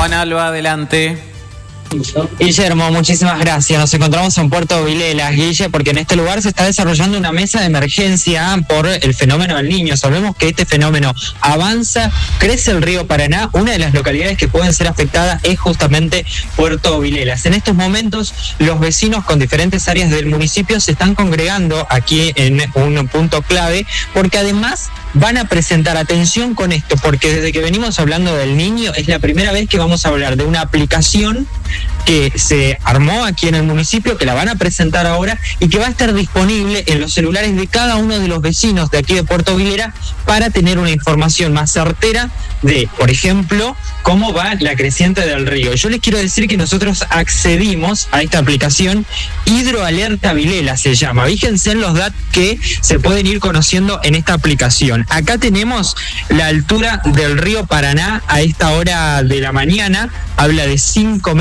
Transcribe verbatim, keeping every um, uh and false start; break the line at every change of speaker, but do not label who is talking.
Juan Alba, adelante.
Guillermo, muchísimas gracias. Nos encontramos en Puerto Vilelas, Guille, porque en este lugar se está desarrollando una mesa de emergencia por el fenómeno del Niño. Sabemos que este fenómeno avanza, crece el río Paraná. Una de las localidades que pueden ser afectadas es justamente Puerto Vilelas. En estos momentos, los vecinos con diferentes áreas del municipio se están congregando aquí en un punto clave, porque además van a presentar, atención con esto, porque desde que venimos hablando del Niño, es la primera vez que vamos a hablar de una aplicación que se armó aquí en el municipio, que la van a presentar ahora y que va a estar disponible en los celulares de cada uno de los vecinos de aquí de Puerto Vilelas para tener una información más certera de, por ejemplo, cómo va la creciente del río. Yo les quiero decir que nosotros accedimos a esta aplicación, Hidroalerta Vilelas se llama. Fíjense en los datos que se pueden ir conociendo en esta aplicación. Acá tenemos la altura del río Paraná a esta hora de la mañana, habla de cinco metros.